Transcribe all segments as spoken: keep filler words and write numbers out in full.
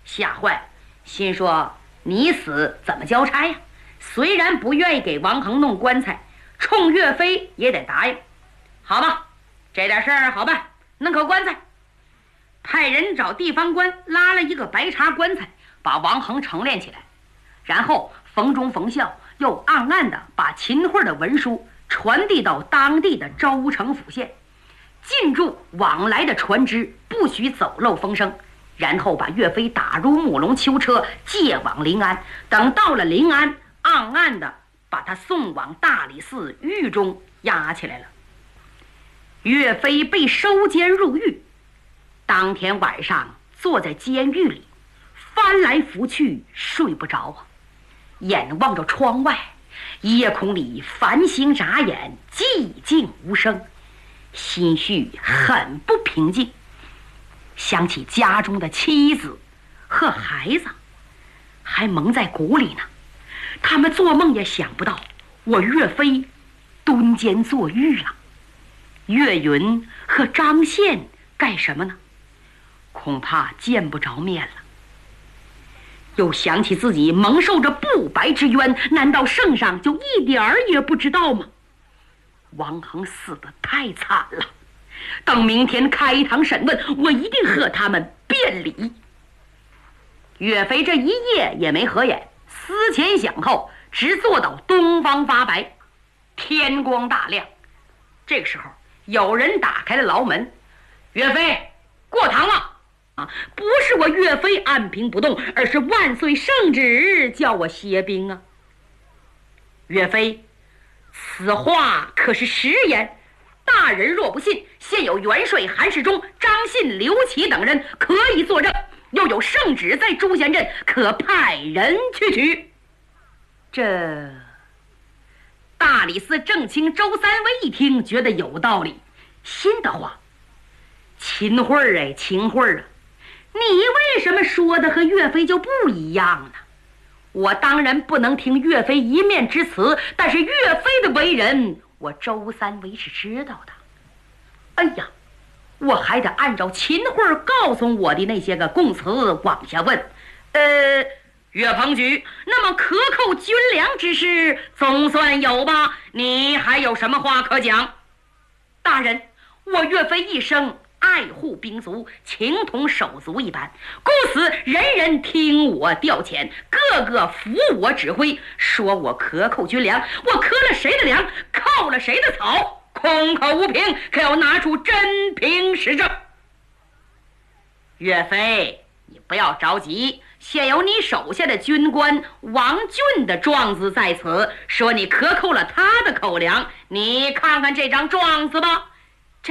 吓坏，心说你死怎么交差呀？虽然不愿意给王恒弄棺材，冲岳飞也得答应。好吧，这点事儿好办，弄口棺材。派人找地方官拉了一个白茶棺材，把王恒陈列起来，然后逢中逢孝，又暗暗地把秦桧的文书传递到当地的州城府县，禁住往来的船只，不许走漏风声，然后把岳飞打入木龙囚车，借往临安。等到了临安，暗暗地把他送往大理寺狱中押起来了。岳飞被收监入狱，当天晚上坐在监狱里，翻来覆去睡不着啊，眼望着窗外，夜空里繁星眨眼，寂静无声，心绪很不平静。想起家中的妻子和孩子还蒙在鼓里呢，他们做梦也想不到我岳飞蹲监坐狱了。岳云和张宪干什么呢？恐怕见不着面了。又想起自己蒙受着不白之冤，难道圣上就一点儿也不知道吗？王恒死得太惨了，等明天开堂审问，我一定和他们辩理。岳飞这一夜也没合眼，思前想后，直坐到东方发白。天光大亮，这个时候有人打开了牢门。岳飞，过堂了啊！不是我岳飞按兵不动，而是万岁圣旨叫我歇兵啊。岳飞，此话可是实言，大人若不信，现有元帅韩世忠、张信、刘琦等人可以作证，又有圣旨在朱仙镇，可派人去取。这大理寺正卿周三威一听，觉得有道理，心的话，秦桧儿哎，秦桧儿啊，你为什么说的和岳飞就不一样呢？我当然不能听岳飞一面之词，但是岳飞的为人，我周三威是知道的。哎呀，我还得按照秦桧儿告诉我的那些个供词往下问。呃，岳鹏举，那么克扣军粮之事总算有吧？你还有什么话可讲？大人，我岳飞一生爱护兵卒，情同手足一般，故此人人听我调遣，个个服我指挥，说我克扣军粮，我克了谁的粮，扣了谁的草，空口无凭，可要拿出真凭实证。岳飞，你不要着急，现有你手下的军官王俊的状子在此，说你克扣了他的口粮，你看看这张状子吧。这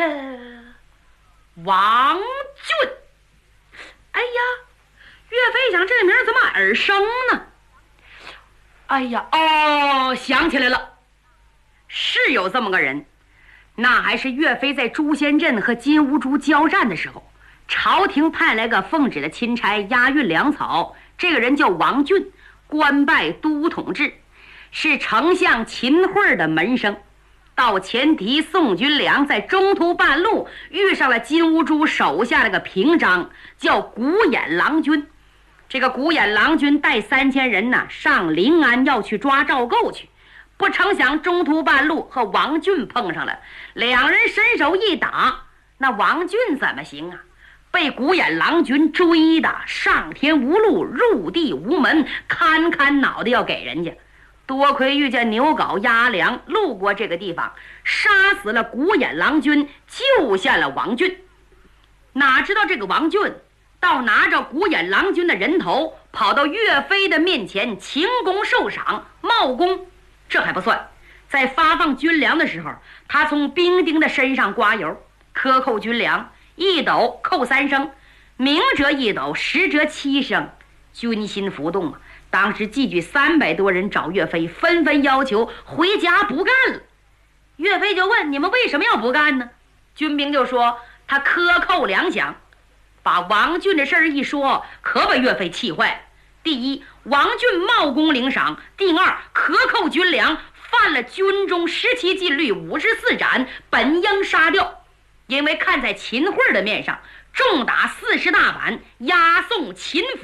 王俊，哎呀，岳飞想这名怎么耳生呢？哎呀，哦，想起来了，是有这么个人，那还是岳飞在朱仙镇和金兀术交战的时候，朝廷派来个奉旨的钦差押运粮草，这个人叫王俊，官拜都统制，是丞相秦桧的门生。到前提送军粮，在中途半路遇上了金兀术手下那个平章，叫古眼郎君。这个古眼郎君带三千人呢，上临安要去抓赵构去，不成想中途半路和王俊碰上了，两人伸手一打，那王俊怎么行啊？被古眼郎君追的上天无路，入地无门，堪堪脑袋要给人家。多亏遇见牛皋押粮，路过这个地方，杀死了古眼郎君，救下了王俊。哪知道这个王俊到拿着古眼郎君的人头，跑到岳飞的面前请功受赏，冒功。这还不算，在发放军粮的时候，他从兵丁的身上刮油，克扣军粮，一斗扣三升，明折一斗，实折七升，军心浮动啊。当时寄居三百多人找岳飞，纷纷要求回家不干了。岳飞就问：你们为什么要不干呢？军兵就说他克扣粮饷。把王俊的事儿一说，可把岳飞气坏了。第一，王俊冒功领赏；第二，克扣军粮，犯了军中十七禁律五十四斩，本应杀掉。因为看在秦桧的面上，重打四十大板，押送秦府。